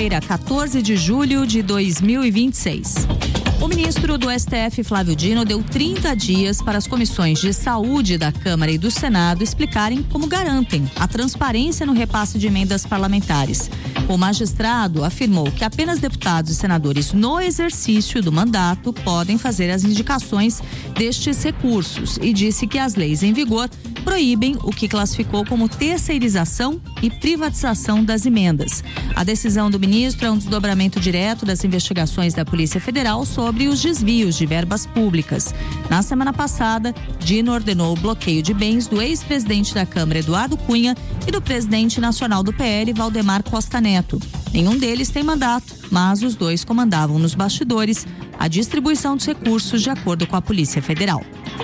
quinta-feira, 14 de julho de 2026. O ministro do STF, Flávio Dino, deu 30 dias para as comissões de saúde da Câmara e do Senado explicarem como garantem a transparência no repasse de emendas parlamentares. O magistrado afirmou que apenas deputados e senadores no exercício do mandato podem fazer as indicações destes recursos e disse que as leis em vigor proíbem o que classificou como terceirização e privatização das emendas. A decisão do ministro é um desdobramento direto das investigações da Polícia Federal sobre os desvios de verbas públicas. Na semana passada, Dino ordenou o bloqueio de bens do ex-presidente da Câmara, Eduardo Cunha, e do presidente nacional do PL, Valdemar Costa Neto. Nenhum deles tem mandato, mas os dois comandavam nos bastidores a distribuição dos recursos de acordo com a Polícia Federal.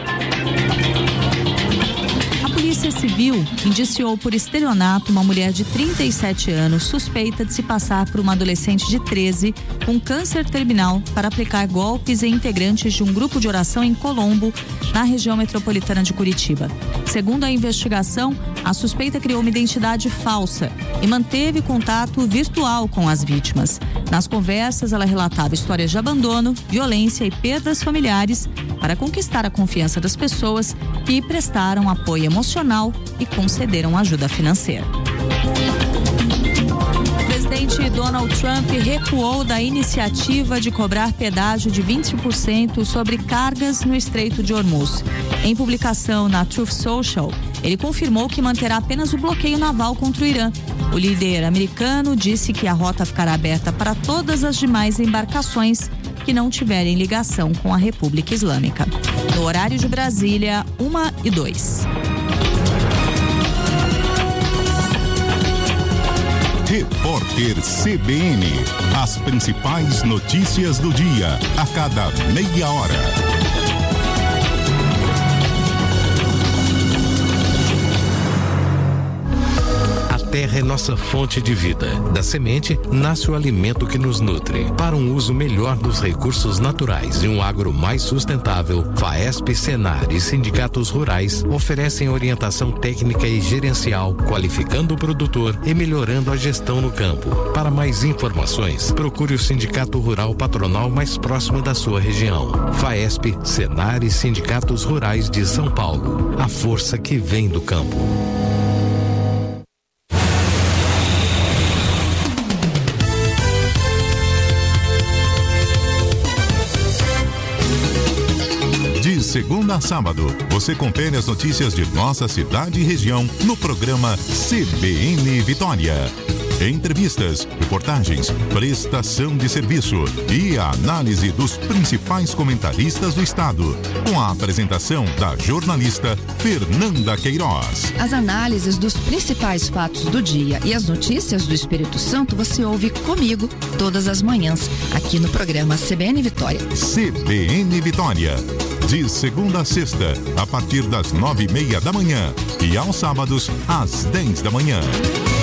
A Polícia Civil indiciou por estelionato uma mulher de 37 anos suspeita de se passar por uma adolescente de 13 com câncer terminal para aplicar golpes em integrantes de um grupo de oração em Colombo, na região metropolitana de Curitiba. Segundo a investigação, a suspeita criou uma identidade falsa e manteve contato virtual com as vítimas. Nas conversas, ela relatava histórias de abandono, violência e perdas familiares para conquistar a confiança das pessoas que prestaram apoio emocional e concederam ajuda financeira. O presidente Donald Trump recuou da iniciativa de cobrar pedágio de 20% sobre cargas no Estreito de Hormuz. Em publicação na Truth Social, ele confirmou que manterá apenas o bloqueio naval contra o Irã. O líder americano disse que a rota ficará aberta para todas as demais embarcações que não tiverem ligação com a República Islâmica. No horário de Brasília, 1h02. Repórter CBN. As principais notícias do dia, a cada meia hora. A terra é nossa fonte de vida. Da semente nasce o alimento que nos nutre. Para um uso melhor dos recursos naturais e um agro mais sustentável, FAESP, Senar e sindicatos rurais oferecem orientação técnica e gerencial, qualificando o produtor e melhorando a gestão no campo. Para mais informações, procure o Sindicato Rural Patronal mais próximo da sua região. FAESP, Senar e sindicatos rurais de São Paulo. A força que vem do campo. De segunda a sábado, você confere as notícias de nossa cidade e região no programa CBN Vitória. Entrevistas, reportagens, prestação de serviço e a análise dos principais comentaristas do estado, com a apresentação da jornalista Fernanda Queiroz. As análises dos principais fatos do dia e as notícias do Espírito Santo você ouve comigo todas as manhãs, aqui no programa CBN Vitória. CBN Vitória. De segunda a sexta, a partir das 9h30 da manhã e aos sábados, às 10 da manhã.